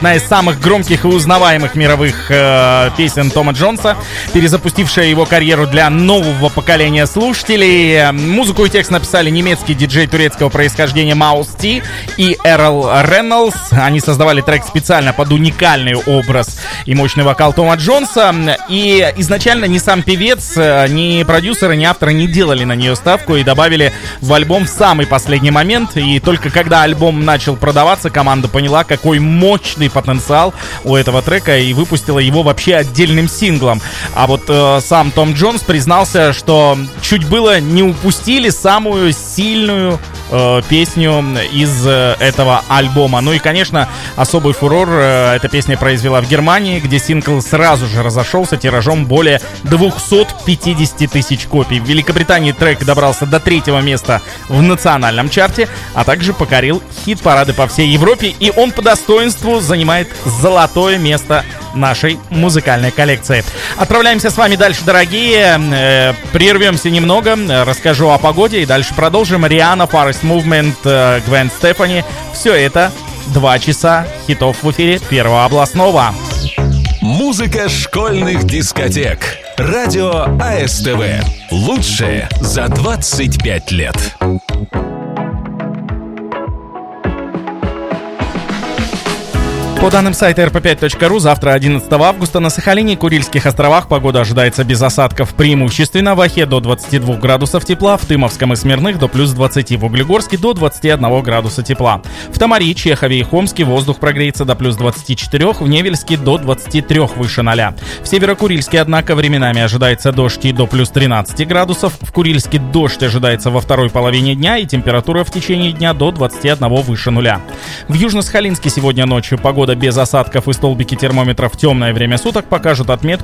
Одна из самых громких и узнаваемых мировых песен Тома Джонса, перезапустившая его карьеру для нового поколения слушателей. Музыку и текст написали немецкий диджей турецкого происхождения Маус Ти и Эрл Рейнольдс. Они создавали трек специально под уникальный образ и мощный вокал Тома Джонса. И изначально ни сам певец, ни продюсеры, ни авторы не делали на нее ставку и добавили в альбом в самый последний момент. И только когда альбом начал продаваться, команда поняла, какой мощный потенциал у этого трека, и выпустила его вообще отдельным синглом. А вот сам Том Джонс признался, что чуть было не упустили самую сильную песню из этого альбома. Ну и, конечно, особый фурор эта песня произвела в Германии, где сингл сразу же разошелся тиражом более 250 тысяч копий. В Великобритании трек добрался до 3-го места в национальном чарте, а также покорил хит-парады по всей Европе, и он по достоинству занимает золотое место нашей музыкальной коллекции. Отправляемся с вами дальше, дорогие. Прервемся немного, расскажу о погоде и дальше продолжим. Риhanna, Forest Movement, Гвен Стефани. Все это 2 часа хитов в эфире Первого областного. Музыка школьных дискотек. Радио АСТВ. Лучшее за 25 лет. По данным сайта rp5.ru, завтра, 11 августа, на Сахалине и Курильских островах погода ожидается без осадков, преимущественно в Охе до 22 градусов тепла, в Тымовском и Смирных до плюс 20, в Углегорске до 21 градуса тепла. В Тамари, Чехове и Хомске воздух прогреется до плюс 24, в Невельске до 23 выше 0. В Северо-Курильске, однако, временами ожидается дождь и до плюс 13 градусов, в Курильске дождь ожидается во второй половине дня и температура в течение дня до 21 выше 0. В Южно-Сахалинске сегодня ночью погода без осадков и столбики термометров в темное время суток покажут отметку